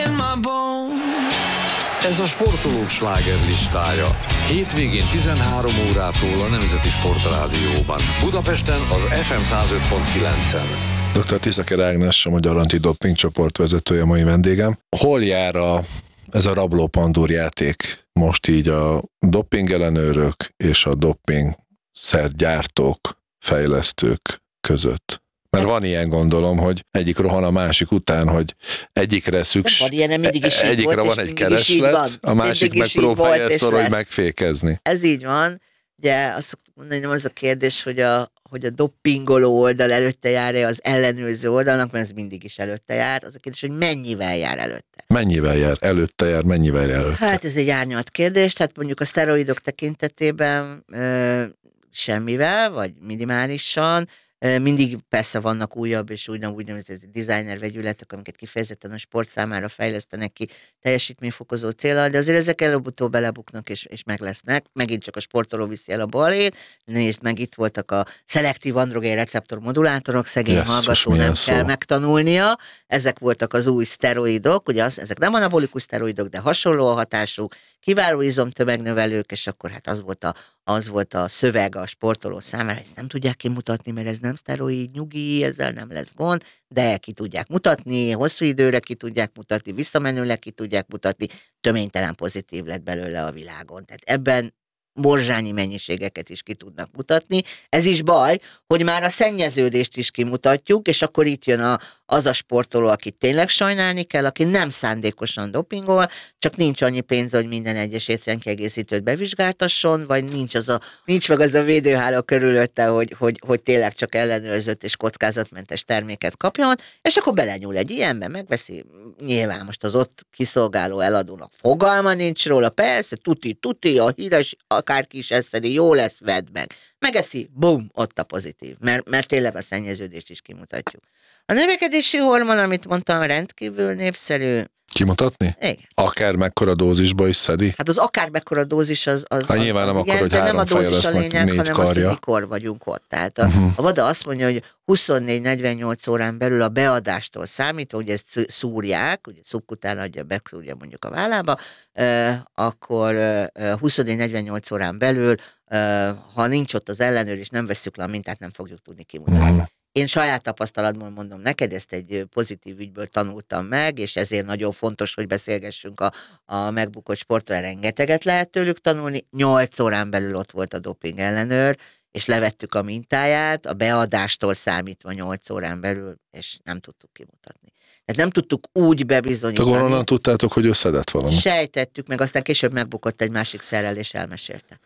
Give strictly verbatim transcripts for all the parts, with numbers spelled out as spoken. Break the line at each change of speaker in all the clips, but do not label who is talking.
in my bones.
Ez a sportolók slágerlistája. Hétvégén tizenhárom órától a Nemzeti Sportrádióban. Budapesten az ef em száz öt pont kilencen.
doktor Tiszaker Ágnes, a Magyar Antidoping csoport vezetője, mai vendégem. Hol jár a, ez a rabló pandúr játék most így a doping ellenőrök és a doping szergyártók, fejlesztők között? Mert van ilyen, gondolom, hogy egyik rohan a másik után, hogy egyikre szükség,
van ilyen, mindig is így
egyikre
volt,
van egy
kereslet,
kereslet, a másik megpróbálja ezt valahogy megfékezni.
Ez így van. Ugye azt szoktuk mondani, nem az a kérdés, hogy a, hogy a dopingoló oldal előtte jár-e az ellenőrző oldalnak, mert ez mindig is előtte jár. Az a kérdés, hogy mennyivel jár előtte.
Mennyivel jár előtte jár, mennyivel jár előtte?
Hát ez egy árnyalt kérdés, tehát mondjuk a szteroidok tekintetében ö, semmivel, vagy minimálisan. Mindig persze vannak újabb és újabb úgynevezett designer vegyületek, amiket kifejezetten a sport számára fejlesztenek ki teljesítményfokozó céllal, de azért ezek előbb-utóbb belebuknak és, és meg lesznek. Megint csak a sportoló viszi el a balét. Nézd meg, itt voltak a szelektív androgén receptor modulátorok, szegény
yes,
hallgató nem
szó?
kell megtanulnia. Ezek voltak az új szteroidok, ugye az, ezek nem anabolikus szteroidok, de hasonló a hatásuk, kiváló izomtömegnövelők, és akkor hát az volt a, az volt a szöveg a sportoló számára, ezt nem tudják kimutatni, mert ez nem szteroid, nyugi, ezzel nem lesz gond, de ki tudják mutatni, hosszú időre ki tudják mutatni, visszamenőleg ki tudják mutatni, töménytelen pozitív lett belőle a világon. Tehát ebben borzsányi mennyiségeket is ki tudnak mutatni. Ez is baj, hogy már a szennyeződést is kimutatjuk, és akkor itt jön a, az a sportoló, akit tényleg sajnálni kell, aki nem szándékosan dopingol, csak nincs annyi pénz, hogy minden egyes étrendkiegészítőt bevizsgáltasson, vagy nincs, az a, nincs meg az a védőháló körülötte, hogy, hogy, hogy tényleg csak ellenőrzött és kockázatmentes terméket kapjon, és akkor belenyúl egy ilyenbe, megveszi, nyilván most az ott kiszolgáló eladónak fogalma nincs róla, persze, tuti, tuti, a híres, akárki is ezt szedi, jó lesz, vedd meg. Megeszi, bum, ott a pozitív, mert, mert tényleg a szennyeződést is kimutatjuk. A növekedési hormon, amit mondtam, rendkívül népszerű.
Kimutatni?
Igen.
Akár mekkora dózisba is szedi?
Hát az akár mekkora dózis az, az,
hát
az,
nyilván
az
nem
igen,
akkor, hogy
de nem a
három feje
dózis a
lesznek,
lényeg,
négy
hanem
karja.
az, hogy mikor vagyunk ott. Tehát a,
Uh-huh.
a VADA azt mondja, hogy huszonnégy-negyvennyolc órán belül a beadástól számítva, hogy ezt szúrják, ugye szubkután adja, beszúrja mondjuk a vállába, euh, akkor euh, huszonnégy-negyvennyolc órán belül, euh, ha nincs ott az ellenőr, és nem vesszük le a mintát, nem fogjuk tudni kimutatni. Uh-huh. Én saját tapasztalatból mondom neked, ezt egy pozitív ügyből tanultam meg, és ezért nagyon fontos, hogy beszélgessünk a, a megbukott sportról, rengeteget lehet tőlük tanulni. Nyolc órán belül ott volt a doping ellenőr, és levettük a mintáját, a beadástól számítva nyolc órán belül, és nem tudtuk kimutatni. Tehát nem tudtuk úgy bebizonyítani.
Akkor onnan tudtátok, hogy összedett valami?
Sejtettük, meg aztán később megbukott egy másik szerrel, és elmesélte.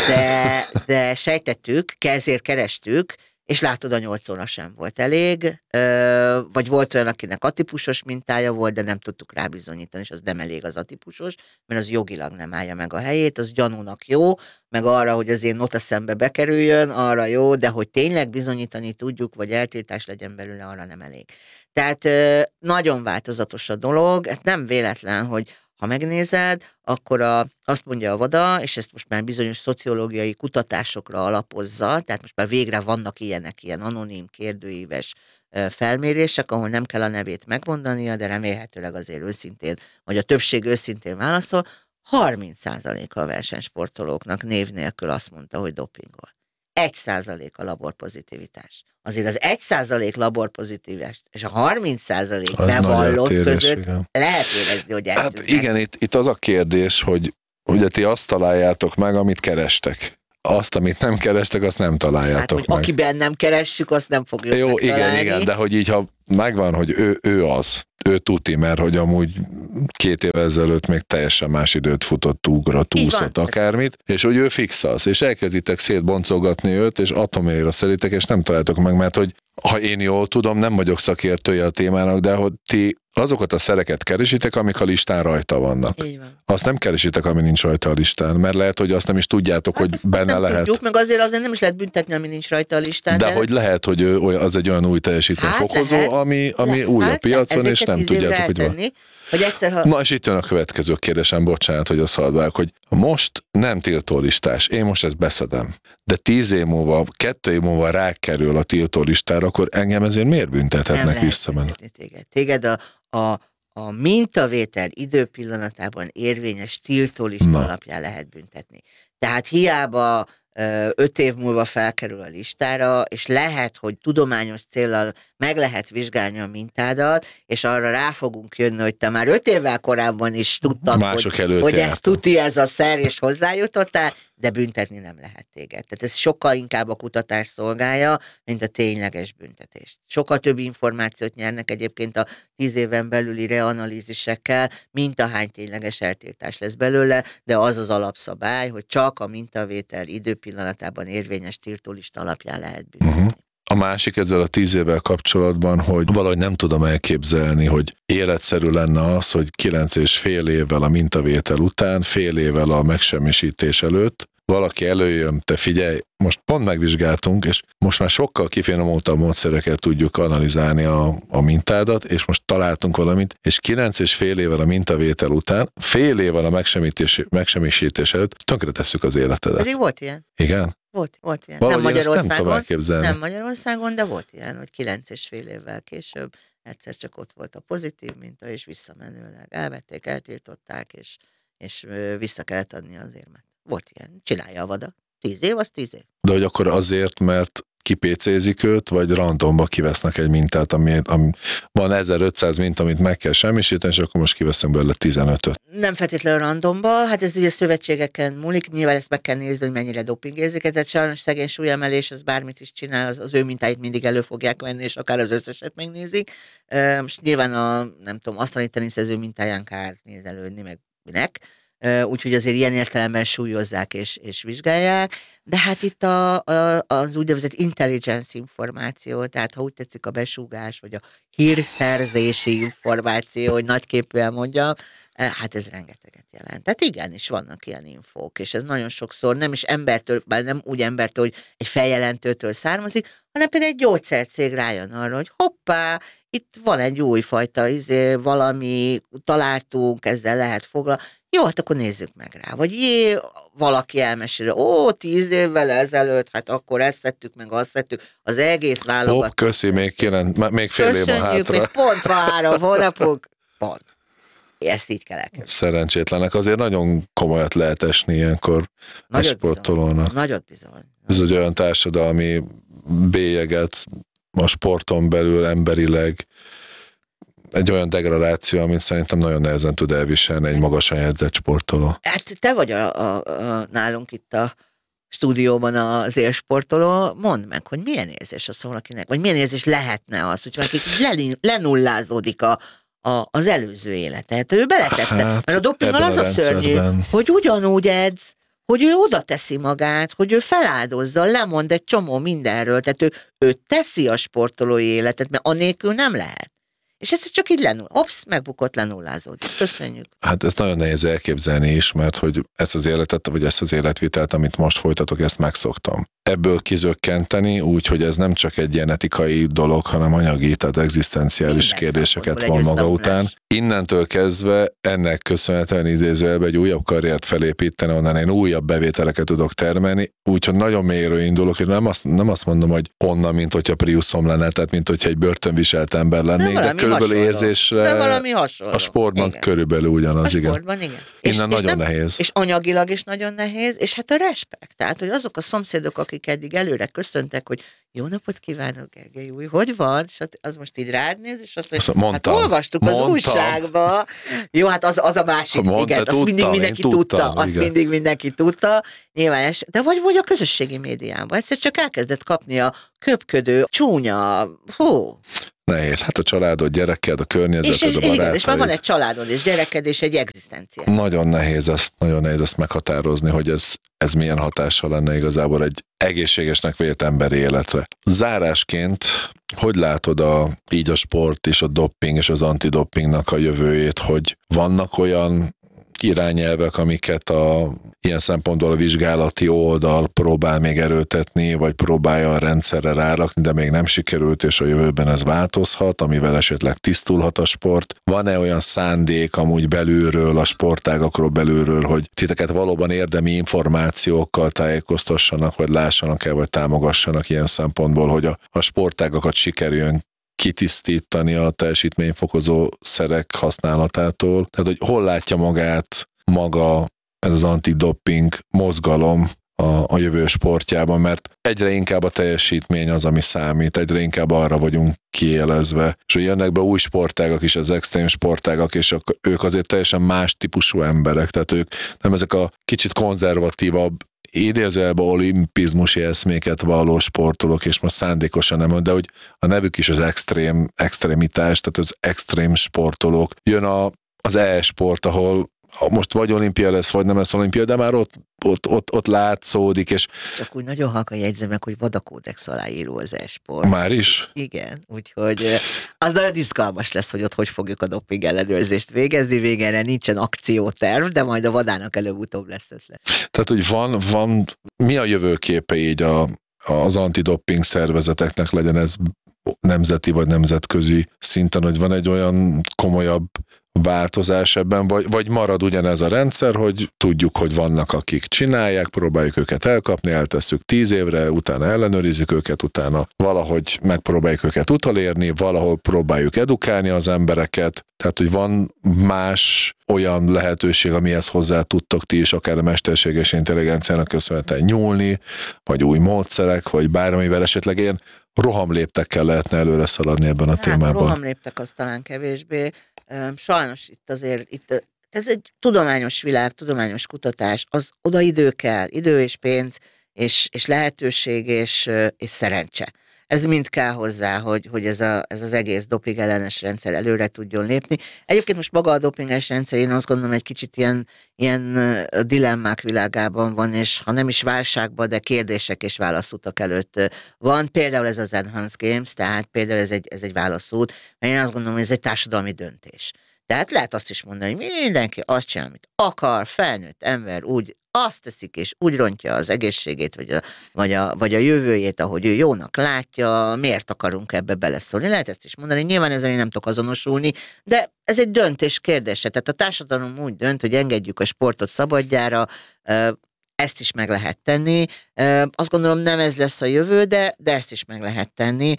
De, de sejtettük, ezért kerestük, és látod, a nyolc óra sem volt elég, vagy volt olyan, akinek atípusos mintája volt, de nem tudtuk rábizonyítani, és az nem elég az atípusos, mert az jogilag nem állja meg a helyét, az gyanúnak jó, meg arra, hogy az én notaszembe bekerüljön, arra jó, de hogy tényleg bizonyítani tudjuk, vagy eltiltás legyen belőle, arra nem elég. Tehát nagyon változatos a dolog, hát nem véletlen, hogy ha megnézed, akkor a, azt mondja a VADA, és ezt most már bizonyos szociológiai kutatásokra alapozza, tehát most már végre vannak ilyenek, ilyen anonim, kérdőíves felmérések, ahol nem kell a nevét megmondania, de remélhetőleg azért őszintén, vagy a többség őszintén válaszol, harminc százaléka a versenysportolóknak név nélkül azt mondta, hogy dopingol. egy százalék a laborpozitivitás. Azért az egy százalék laborpozitivitás és a harminc százalék bevallott között igen. Lehet érezni, hogy
hát igen, itt, itt az a kérdés, hogy ugye ti azt találjátok meg, amit kerestek. Azt, amit nem kerestek, azt nem találjátok hát,
hogy
meg.
Akiben nem keressük, azt nem fogjuk
jó,
megtalálni.
igen, igen, de hogy így, ha megvan, hogy ő, ő az, ő tuti, mert hogy amúgy két évvel ezelőtt még teljesen más időt futott, ugrott, úszott, akármit, és hogy ő fix az, és elkezditek szétboncolgatni őt, és atoméra szeritek, és nem találtok meg, mert hogy ha én jól tudom, nem vagyok szakértője a témának, de hogy ti azokat a szereket keresitek, amik a listán rajta vannak.
Így van.
Azt nem keresitek, ami nincs rajta a listán, mert lehet, hogy azt nem is tudjátok, hát hogy azt, benne azt nem lehet. Tudjuk,
meg azért azért nem is lehet büntetni, ami nincs rajta a listán.
De, de... hogy lehet, hogy az egy olyan új teljesítményfokozó, hát ami, ami új hát a piacon, és nem tudjátok, hogy van.
Hogy egyszer, ha...
Na, és itt jön a következő kérdésem, bocsánat, hogy azt haladvák, hogy most nem tiltólistás, én most ezt beszedem, de tíz év múlva, kettő év múlva rákerül a tiltólistára, akkor engem ezért miért büntethetnek visszamenni?
Téged, téged a, a, a mintavétel időpillanatában érvényes tiltólista alapján lehet büntetni. Tehát hiába öt év múlva felkerül a listára, és lehet, hogy tudományos céllal meg lehet vizsgálni a mintádat, és arra rá fogunk jönni, hogy te már öt évvel korábban is tudtad,
Mások
hogy, hogy ez tuti ez a szer, és hozzájutottál, de büntetni nem lehet téged. Tehát ez sokkal inkább a kutatás szolgálja, mint a tényleges büntetés. Sokkal több információt nyernek egyébként a tíz éven belüli reanalízisekkel, mint ahány tényleges eltiltás lesz belőle, de az az alapszabály, hogy csak a mintavétel időpillanatában érvényes tiltólista alapján lehet büntetni. Uh-huh.
A másik ezzel a tíz évvel kapcsolatban, hogy valahogy nem tudom elképzelni, hogy életszerű lenne az, hogy kilenc és fél évvel a mintavétel után, fél évvel a megsemmisítés előtt valaki előjön, te figyelj, most pont megvizsgáltunk, és most már sokkal kifinomultabb módszerekkel tudjuk analizálni a, a mintádat, és most találtunk valamit, és kilenc és fél évvel a mintavétel után, fél évvel a megsemmisítés, megsemmisítés előtt tönkretesszük az életedet.
Pedig volt ilyen.
Igen?
Volt, volt ilyen.
Valahogy
nem Magyarországon,
nem tudom elképzelni.
Nem Magyarországon, de volt ilyen, hogy kilenc és fél évvel később egyszer csak ott volt a pozitív minta, és visszamenőleg elvették, eltiltották, és, és vissza kellett adni az érmet. Volt ilyen, csinálja a vada. Tíz év, az tíz év.
De hogy akkor azért, mert kipécézik őt, vagy randomba kivesznek egy mintát, ami, ami van ezerötszáz minta, amit meg kell semmisíteni, és akkor most kiveszünk belőle tizenötöt.
Nem feltétlenül randomba, hát ez ugye szövetségeken múlik, nyilván ezt meg kell nézni, hogy mennyire dopingézik, tehát sajnos szegény súlyemelés, az bármit is csinál, az, az ő mintáit mindig elő fogják venni, és akár az összeset megnézik. Most nyilván a, nem tudom, asztali teniszező mintáján kárt nézelődni, meg minek. Úgyhogy azért ilyen értelemben súlyozzák és, és vizsgálják, de hát itt a, a, az úgynevezett intelligence információ, tehát ha úgy tetszik a besúgás, vagy a hírszerzési információ, hogy nagyképűen mondjam, hát ez rengeteget jelent. Tehát igenis vannak ilyen infók, és ez nagyon sokszor nem is embertől, bár nem úgy embertől, hogy egy feljelentőtől származik, hanem például egy gyógyszercég rájön arra, hogy hoppá, itt van egy újfajta izé, valami, találtunk, ezzel lehet foglalkozni. Jó, hát akkor nézzük meg rá. Vagy jé, valaki elmesél, ó, tíz évvel ezelőtt, hát akkor ezt szedtük, meg azt szedtük, az egész válogató.
Hopp, köszi, még, kilen, még fél év van hátra.
Még pont van három hónapok, pont. Ezt így kell elkezdeni.
Szerencsétlenek, azért nagyon komolyat lehet esni ilyenkor a sportolónak.
Nagyot bizony.
Ez egy olyan társadalmi bélyeget a sporton belül emberileg, egy olyan degradáció, amit szerintem nagyon nehezen tud elviselni egy magasan jegyzett sportoló.
Hát te vagy a, a, a, nálunk itt a stúdióban az élsportoló, mondd meg, hogy milyen érzés az valakinek, vagy milyen érzés lehetne az, hogy valaki lenullázódik a, a, az előző életet. Ő beletette. Hát, mert a dopinggal az a szörnyű, hogy ugyanúgy edz, hogy ő oda teszi magát, hogy ő feláldozza, lemond egy csomó mindenről, tehát ő, ő teszi a sportolói életet, mert anélkül nem lehet. És ez csak így lenull. Ops, megbukott, lenullázódik. Köszönjük.
Hát ezt nagyon nehéz elképzelni is, mert hogy ezt az életet, vagy ezt az életvitelt, amit most folytatok, ezt megszoktam. Ebből kizökkenteni, úgyhogy ez nem csak egy ilyen etikai dolog, hanem anyagi, tehát egzisztenciális minden kérdéseket van maga után. Innentől kezdve ennek köszönhetően idézőjelben egy újabb karriert felépíteni, onnan én újabb bevételeket tudok termelni, úgyhogy nagyon mélyről indulok, és nem azt, nem azt mondom, hogy onnan, mint hogyha Priuszom lenne, tehát mint hogyha egy börtönviselt ember lennék, de, de körülbelül hasonló. Érzésre
de valami hasonló.
A sportban igen. Körülbelül ugyanaz,
a
igen.
Sportban, igen.
Innen
és,
nagyon
és nem,
nehéz.
És anyagilag is nagyon nehéz, és hát a respekt, tehát, hogy azok a szomszédok, akik eddig előre köszöntek, hogy jó napot kívánok, Gergely új, hogy van? És az most így rád néz, és azt mondja, mondtam, hát olvastuk mondtam. Az újságba. Jó, hát az, az a másik, Mondta, igen, azt tudtam, mindig mindenki tudtam, tudta, azt igen. mindig mindenki tudta. Nyilván es, de vagy, vagy a közösségi médiában. Egyszer csak elkezdett kapni a köpködő, csúnya, hú.
Nehéz. Hát a családod, gyereked, a környezeted,
és, és,
a barátaid.
Igen, és már van egy családod, és gyereked, és egy egzisztencia.
Nagyon nehéz ezt, nagyon nehéz ezt meghatározni, hogy ez, ez milyen hatással lenne igazából egy egészségesnek vélt emberi életre. Zárásként, hogy látod a, így a sport és a doping és az antidopingnak a jövőjét, hogy vannak olyan irányelvek, amiket a ilyen szempontból a vizsgálati oldal próbál még erőltetni, vagy próbálja a rendszerre rárakni, de még nem sikerült, és a jövőben ez változhat, amivel esetleg tisztulhat a sport. Van-e olyan szándék amúgy belülről, a sportágakról belülről, hogy titeket valóban érdemi információkkal tájékoztassanak, vagy lássanak el, vagy támogassanak ilyen szempontból, hogy a, a sportágakat sikerüljön kitisztítani a teljesítményfokozó szerek használatától. Tehát, hogy hol látja magát maga ez az antidoping mozgalom a, a jövő sportjában, mert egyre inkább a teljesítmény az, ami számít, egyre inkább arra vagyunk kiélezve, és hogy jönnek be új sportágak is, az extrém sportágak, és ők azért teljesen más típusú emberek, tehát ők nem ezek a kicsit konzervatívabb, idézőjelben olimpizmusi eszméket valló sportolók, és most szándékosan nem, de hogy a nevük is az extrém, extremitás, tehát az extrém sportolók. Jön a, az e-sport, ahol most vagy olimpia lesz, vagy nem lesz olimpia, de már ott, ott, ott, ott látszódik, és...
Csak úgy nagyon halka jegyzem meg, hogy vadakódex aláíró az e-sport.
Már is?
Igen, úgyhogy az nagyon izgalmas lesz, hogy ott hogy fogjuk a doping ellenőrzést végezni, végére nincsen akcióterv, de majd a vadának előbb-utóbb lesz ötlet.
Tehát, hogy van, van, mi a jövőképe így a, az antidoping szervezeteknek, legyen ez nemzeti vagy nemzetközi szinten, hogy van egy olyan komolyabb változás ebben, vagy, vagy marad ugyanez a rendszer, hogy tudjuk, hogy vannak, akik csinálják, próbáljuk őket elkapni, eltesszük tíz évre, utána ellenőrizzük őket, utána valahogy megpróbáljuk őket utolérni, valahol próbáljuk edukálni az embereket, tehát, hogy van más olyan lehetőség, amihez hozzá tudtok ti is, akár a mesterséges intelligenciának köszönhetően nyúlni, vagy új módszerek, vagy bármivel esetleg ilyen rohamléptekkel lehetne előre szaladni ebben a
hát,
témában.
Rohamléptek az talán kevésbé. Sajnos itt azért, itt, ez egy tudományos világ, tudományos kutatás, az oda idő kell, idő és pénz, és, és lehetőség, és, és szerencse. Ez mind kell hozzá, hogy, hogy ez, a, ez az egész doping ellenes rendszer előre tudjon lépni. Egyébként most maga a dopinges rendszer, én azt gondolom, egy kicsit ilyen, ilyen dilemmák világában van, és ha nem is válságban, de kérdések és válaszutak előtt van. Például ez az Enhanced Games, tehát például ez egy, ez egy válaszút, mert én azt gondolom, hogy ez egy társadalmi döntés. Tehát lehet azt is mondani, hogy mindenki azt csinál, amit akar, felnőtt ember úgy azt teszik, és úgy rontja az egészségét, vagy a, vagy, a, vagy a jövőjét, ahogy ő jónak látja, miért akarunk ebbe beleszólni. Lehet ezt is mondani, nyilván ezzel én nem tudok azonosulni, de ez egy döntés kérdése. Tehát a társadalom úgy dönt, hogy engedjük a sportot szabadjára, ezt is meg lehet tenni. Azt gondolom, nem ez lesz a jövő, de, de ezt is meg lehet tenni.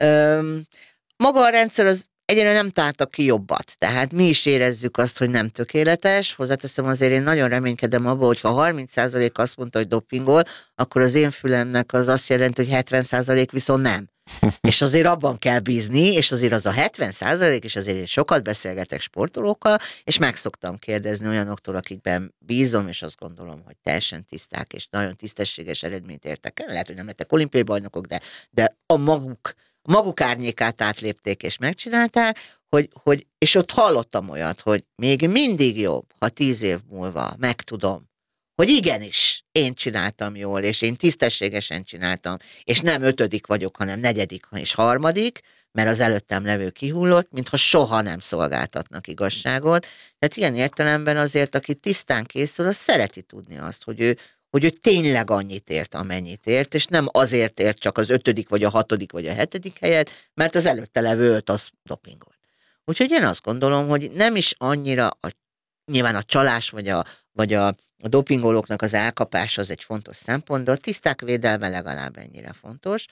Maga a rendszer az egyre nem találtak ki jobbat. Tehát mi is érezzük azt, hogy nem tökéletes. Hozzáteszem, azért én nagyon reménykedem abban, hogy ha harminc százalék azt mondta, hogy dopingol, akkor az én fülemnek az azt jelenti, hogy hetven százalék viszont nem. És azért abban kell bízni, és azért az a hetven százalék, és azért én sokat beszélgetek sportolókkal, és meg szoktam kérdezni olyanoktól, akikben bízom, és azt gondolom, hogy teljesen tiszták, és nagyon tisztességes eredményt értek el. Lehet, hogy nem lettek olimpiai bajnokok, de, de a maguk A maguk árnyékát átlépték és megcsinálták, hogy, hogy, és ott hallottam olyat, hogy még mindig jobb, ha tíz év múlva megtudom, hogy igenis, én csináltam jól, és én tisztességesen csináltam, és nem ötödik vagyok, hanem negyedik és harmadik, mert az előttem levő kihullott, mintha soha nem szolgáltatnak igazságot. Tehát ilyen értelemben azért, aki tisztán készül, az szereti tudni azt, hogy ő hogy ő tényleg annyit ért, amennyit ért, és nem azért ért csak az ötödik, vagy a hatodik, vagy a hetedik helyet, mert az előtte levő öt az dopingolt. Úgyhogy én azt gondolom, hogy nem is annyira, a, nyilván a csalás, vagy a, vagy a, a dopingolóknak az elkapása az egy fontos szempont, de a tiszták védelme legalább ennyire fontos.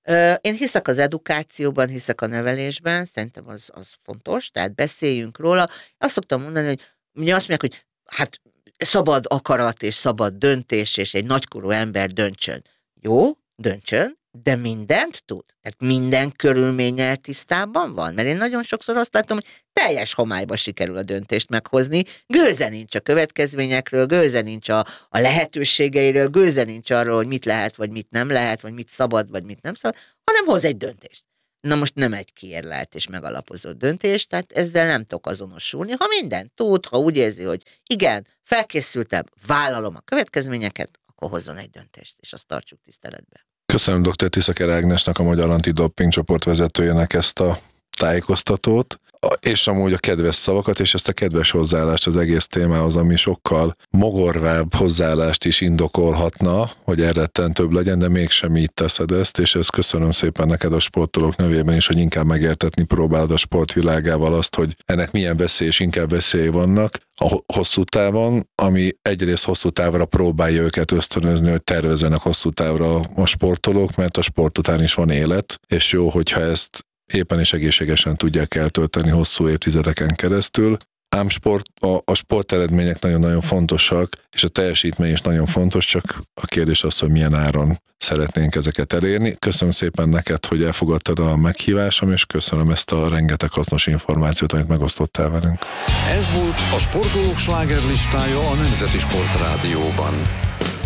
Én hiszek az edukációban, hiszek a nevelésben, szerintem az, az fontos, tehát beszéljünk róla. Azt szoktam mondani, hogy ugye azt mondják, hogy hát szabad akarat és szabad döntés, és egy nagykorú ember döntsön. Jó, döntsön, de mindent tud. Tehát minden körülménnyel tisztában van. Mert én nagyon sokszor azt látom, hogy teljes homályba sikerül a döntést meghozni, gőze nincs a következményekről, gőze nincs a, a lehetőségeiről, gőze nincs arról, hogy mit lehet, vagy mit nem lehet, vagy mit szabad, vagy mit nem szabad, hanem hoz egy döntést. Na most nem egy kiérlelt és megalapozott döntés, tehát ezzel nem tudok azonosulni. Ha mindent tud, ha úgy érzi, hogy igen, felkészültem, vállalom a következményeket, akkor hozzon egy döntést, és azt tartsuk tiszteletbe.
Köszönöm dr. Tiszaker Ágnesnek, a Magyar Antidoping csoport vezetőjének ezt a tájékoztatót, és amúgy a kedves szavakat, és ezt a kedves hozzáállást az egész témához, ami sokkal mogorvább hozzáállást is indokolhatna, hogy elrettentőbb legyen, de mégsem így teszed ezt, és ezt köszönöm szépen neked a sportolók nevében is, hogy inkább megértetni próbálod a sportvilágával azt, hogy ennek milyen veszély és inkább veszélyei vannak a hosszú távon, ami egyrészt hosszú távra próbálja őket ösztönözni, hogy tervezzenek hosszú távra a sportolók, mert a sport után is van élet, és jó, hogyha ezt éppen és egészségesen tudják eltölteni hosszú évtizedeken keresztül. Ám sport, a, a sporteredmények nagyon-nagyon fontosak, és a teljesítmény is nagyon fontos, csak a kérdés az, hogy milyen áron szeretnénk ezeket elérni. Köszönöm szépen neked, hogy elfogadtad a meghívásom, és köszönöm ezt a rengeteg hasznos információt, amit megosztottál velünk.
Ez volt a Sportolók slágerlistája a Nemzeti Sportrádióban.